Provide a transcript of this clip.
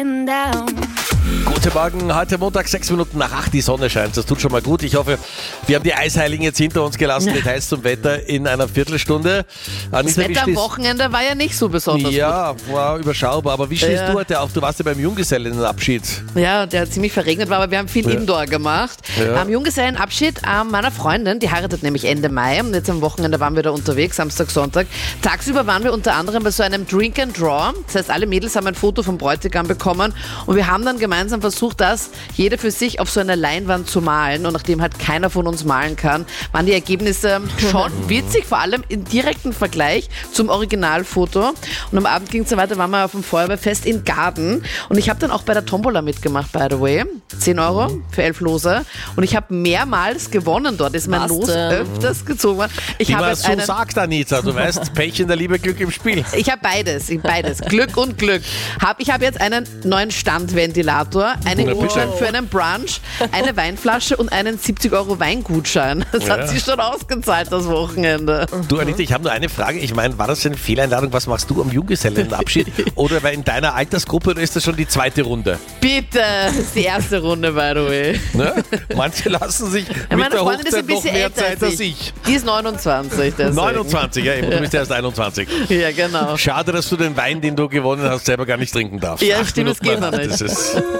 Guten Morgen, heute Montag, 6 Minuten nach 8, die Sonne scheint, das tut schon mal gut. Ich hoffe, wir haben die Eisheiligen jetzt hinter uns gelassen. Details zum Wetter in einer Viertelstunde. Das Wetter am Wochenende war ja nicht so besonders Ja, war überschaubar, aber wie stehst du heute auf? Du warst ja beim Junggesellenabschied. Ja, der ziemlich verregnet war, aber wir haben viel Indoor gemacht. Ja. Am Junggesellenabschied meiner Freundin, die heiratet nämlich Ende Mai und jetzt am Wochenende waren wir da unterwegs, Samstag, Sonntag. Tagsüber waren wir unter anderem bei so einem Drink and Draw. Das heißt, alle Mädels haben ein Foto vom Bräutigam bekommen und wir haben dann gemeinsam versucht, das jede für sich auf so einer Leinwand zu malen. Und nachdem halt keiner von uns malen kann, waren die Ergebnisse schon witzig, vor allem im direkten Vergleich zum Originalfoto. Und am Abend ging es dann weiter, waren wir auf dem Feuerwehrfest in Garden. Und ich habe dann auch bei der Tombola mitgemacht, by the way. 10 Euro für 11 Lose. Und ich habe mehrmals gewonnen dort. Ist mein Los öfters gezogen worden. Wie man so sagt, Anita, du weißt, Pech in der Liebe, Glück im Spiel. Ich habe beides. Glück und Glück. Ich habe jetzt einen neuen Standventilator, eine Gutschein für einen Brunch, eine Weinflasche und einen 70 Euro Weingutschein. Das hat sich schon ausgezahlt, das Wochenende. Du, Anita, ich habe nur eine Frage. Ich meine, war das eine Fehleinladung? Was machst du am Junggesellenabschied? Oder war in deiner Altersgruppe oder ist das schon die zweite Runde? Bitte, das ist die erste Runde, by the way. Ne? Manche lassen sich mit der Hochzeit noch mehr Zeit als ich. Die ist 29. Deswegen. 29, ja, du bist erst 21. Ja, genau. Schade, dass du den Wein, den du gewonnen hast, selber gar nicht trinken darfst. Ja, stimmt, das geht noch nicht.